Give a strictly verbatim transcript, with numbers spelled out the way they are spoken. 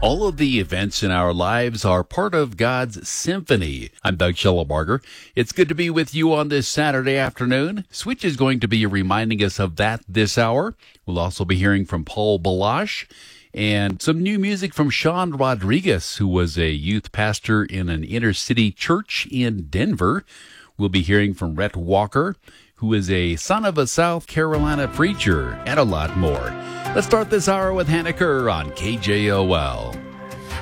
All of the events in our lives are part of God's symphony. I'm Doug Schellebarger. It's good to be with you on this Saturday afternoon. Switch is going to be reminding us of that this hour. We'll also be hearing from Paul Balash and some new music from Sean Rodriguez, who was a youth pastor in an inner city church in Denver. We'll be hearing from Rhett Walker, who is a son of a South Carolina preacher, and a lot more. Let's start this hour with Hannah Kerr on K J O L.